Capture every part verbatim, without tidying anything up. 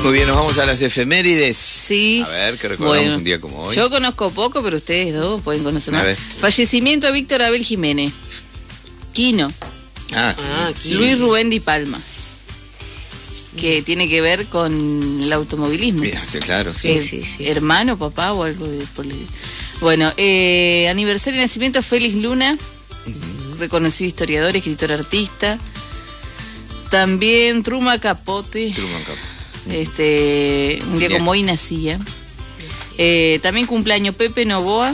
Muy bien, nos vamos a las efemérides. Sí. A ver, que recordamos bueno, un día como hoy. Yo conozco poco, pero ustedes dos pueden conocer más. A ver. Fallecimiento de Víctor Abel Jiménez. Quino. Ah, Ah, aquí. Luis Rubén Di Palma. Que tiene que ver con el automovilismo. bien, sí, claro, sí. Eh, sí, sí. Hermano, papá o algo de... por el- Bueno, eh, aniversario de nacimiento Félix Luna. Reconocido historiador, escritor, artista. También Truman Capote. Truman Capote. Este, un día Bien. como hoy nacía. Eh, también cumpleaños Pepe Novoa.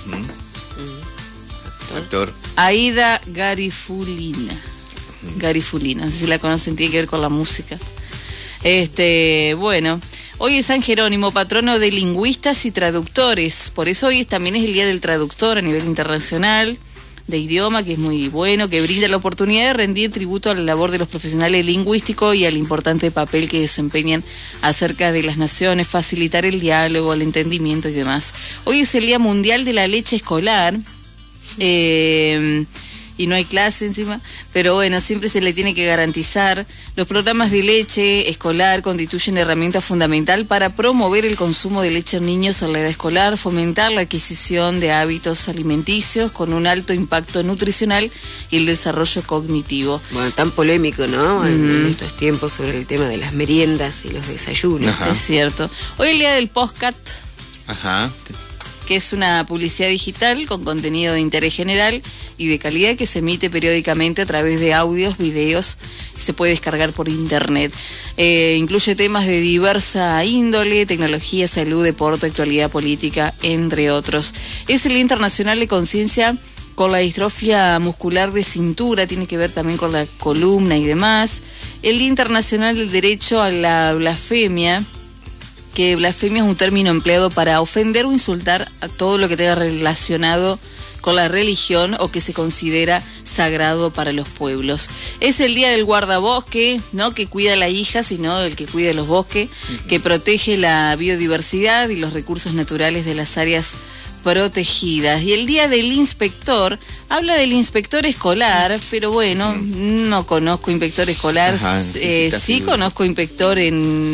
Actor. Aida Garifulina. Garifulina, no sé si la conocen, tiene que ver con la música. Este, bueno, hoy es San Jerónimo, patrono de lingüistas y traductores. Por eso hoy también es el Día del Traductor a nivel internacional de idioma, que es muy bueno, que brinda la oportunidad de rendir tributo a la labor de los profesionales lingüísticos y al importante papel que desempeñan acerca de las naciones, facilitar el diálogo, el entendimiento y demás. Hoy es el Día Mundial de la Leche Escolar. Eh, y no hay clase encima, pero bueno, siempre se le tiene que garantizar. Los programas de leche escolar constituyen herramienta fundamental para promover el consumo de leche en niños en la edad escolar, fomentar la adquisición de hábitos alimenticios con un alto impacto nutricional y el desarrollo cognitivo. Bueno, tan polémico, ¿no? En, en estos tiempos sobre el tema de las meriendas y los desayunos. Ajá. Es cierto. Hoy es el Día del Podcast, Ajá. que es una publicidad digital con contenido de interés general y de calidad que se emite periódicamente a través de audios, videos, y se puede descargar por internet. Eh, incluye temas de diversa índole, tecnología, salud, deporte, actualidad política, entre otros. Es el Día Internacional de Conciencia con la distrofia muscular de cintura, tiene que ver también con la columna y demás. El Día Internacional del Derecho a la Blasfemia, que blasfemia es un término empleado para ofender o insultar a todo lo que tenga relacionado con la religión o que se considera sagrado para los pueblos. Es el día del guardabosque, no que cuida a la hija, sino el que cuida los bosques, que protege la biodiversidad y los recursos naturales de las áreas protegidas. Y el día del inspector, habla del inspector escolar, pero bueno, no conozco inspector escolar. Ajá, eh, necesita sí figura. conozco inspector en